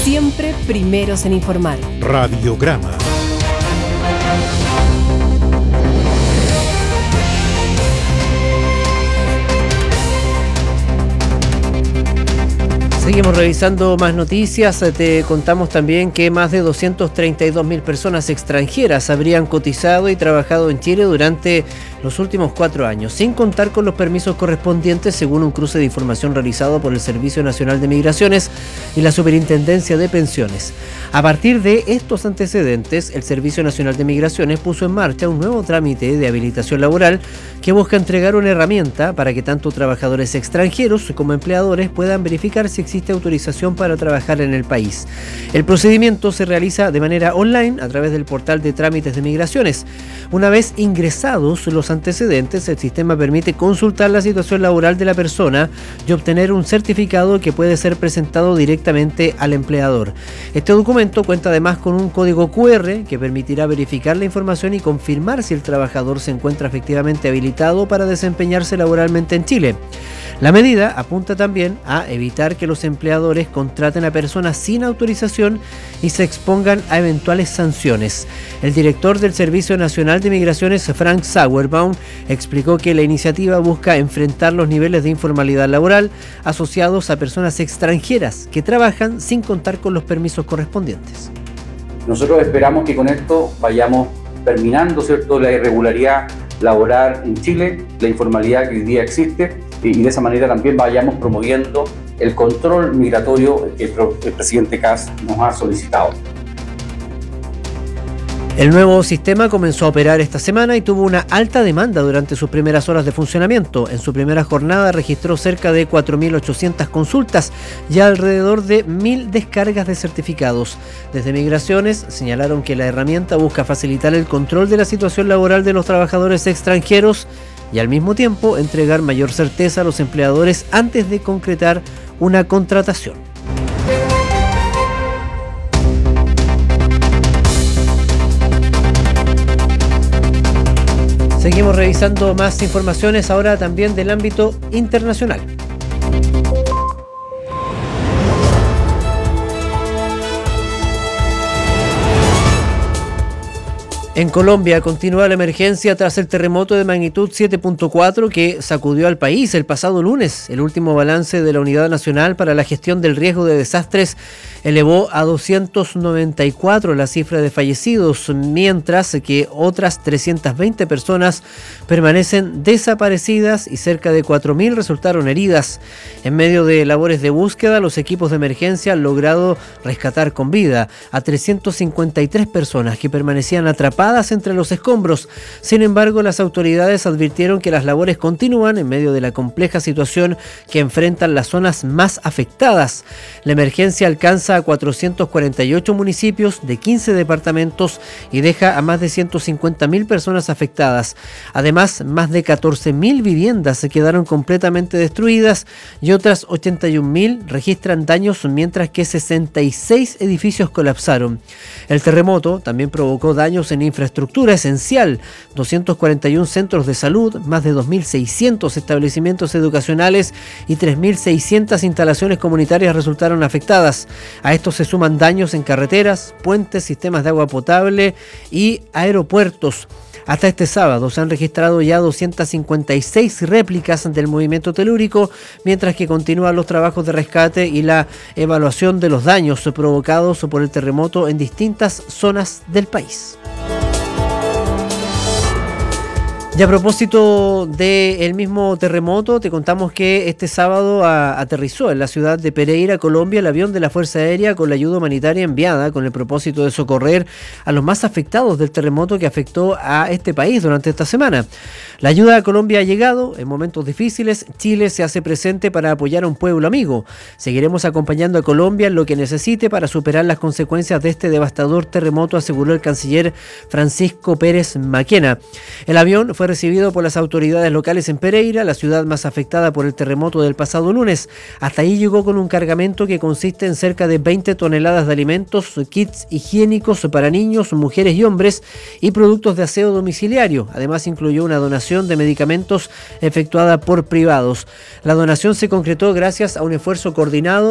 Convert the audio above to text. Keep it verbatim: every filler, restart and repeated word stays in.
Siempre primeros en informar. Radiograma. Seguimos revisando más noticias. Te contamos también que más de doscientas treinta y dos mil personas extranjeras habrían cotizado y trabajado en Chile durante los últimos cuatro años, sin contar con los permisos correspondientes, según un cruce de información realizado por el Servicio Nacional de Migraciones y la Superintendencia de Pensiones. A partir de estos antecedentes, el Servicio Nacional de Migraciones puso en marcha un nuevo trámite de habilitación laboral que busca entregar una herramienta para que tanto trabajadores extranjeros como empleadores puedan verificar si existe autorización para trabajar en el país. El procedimiento se realiza de manera online a través del portal de trámites de migraciones. Una vez ingresados los antecedentes, el sistema permite consultar la situación laboral de la persona y obtener un certificado que puede ser presentado directamente al empleador. Este documento cuenta además con un código cu erre que permitirá verificar la información y confirmar si el trabajador se encuentra efectivamente habilitado para desempeñarse laboralmente en Chile. La medida apunta también a evitar que los empleadores contraten a personas sin autorización y se expongan a eventuales sanciones. El director del Servicio Nacional de Migraciones, Frank Sauerbaum, explicó que la iniciativa busca enfrentar los niveles de informalidad laboral asociados a personas extranjeras que trabajan sin contar con los permisos correspondientes. Nosotros esperamos que con esto vayamos terminando, ¿cierto?, la irregularidad laboral en Chile, la informalidad que hoy día existe, y de esa manera también vayamos promoviendo el control migratorio que el presidente Kast nos ha solicitado. El nuevo sistema comenzó a operar esta semana y tuvo una alta demanda durante sus primeras horas de funcionamiento. En su primera jornada registró cerca de cuatro mil ochocientas consultas y alrededor de mil descargas de certificados. Desde Migraciones señalaron que la herramienta busca facilitar el control de la situación laboral de los trabajadores extranjeros y al mismo tiempo entregar mayor certeza a los empleadores antes de concretar una contratación. Seguimos revisando más informaciones ahora también del ámbito internacional. En Colombia continúa la emergencia tras el terremoto de magnitud siete punto cuatro que sacudió al país el pasado lunes. El último balance de la Unidad Nacional para la Gestión del Riesgo de Desastres elevó a doscientos noventa y cuatro la cifra de fallecidos, mientras que otras trescientas veinte personas permanecen desaparecidas y cerca de cuatro mil resultaron heridas. En medio de labores de búsqueda, los equipos de emergencia han logrado rescatar con vida a trescientas cincuenta y tres personas que permanecían atrapadas entre los escombros. Sin embargo, las autoridades advirtieron que las labores continúan en medio de la compleja situación que enfrentan las zonas más afectadas. La emergencia alcanza a cuatrocientos cuarenta y ocho municipios de quince departamentos y deja a más de ciento cincuenta mil personas afectadas. Además, más de catorce mil viviendas se quedaron completamente destruidas y otras ochenta y un mil registran daños, mientras que sesenta y seis edificios colapsaron. El terremoto también provocó daños en infraestructura esencial, doscientos cuarenta y uno centros de salud, más de dos mil seiscientos establecimientos educacionales y tres mil seiscientas instalaciones comunitarias resultaron afectadas. A esto se suman daños en carreteras, puentes, sistemas de agua potable y aeropuertos. Hasta este sábado se han registrado ya doscientas cincuenta y seis réplicas del movimiento telúrico, mientras que continúan los trabajos de rescate y la evaluación de los daños provocados por el terremoto en distintas zonas del país. Y a propósito del mismo terremoto, te contamos que este sábado a, aterrizó en la ciudad de Pereira, Colombia, el avión de la Fuerza Aérea con la ayuda humanitaria enviada con el propósito de socorrer a los más afectados del terremoto que afectó a este país durante esta semana. La ayuda a Colombia ha llegado en momentos difíciles. Chile se hace presente para apoyar a un pueblo amigo. Seguiremos acompañando a Colombia en lo que necesite para superar las consecuencias de este devastador terremoto, aseguró el canciller Francisco Pérez Maquena. El avión fue recibido por las autoridades locales en Pereira, la ciudad más afectada por el terremoto del pasado lunes. Hasta ahí llegó con un cargamento que consiste en cerca de veinte toneladas de alimentos, kits higiénicos para niños, mujeres y hombres y productos de aseo domiciliario. Además incluyó una donación de medicamentos efectuada por privados. La donación se concretó gracias a un esfuerzo coordinado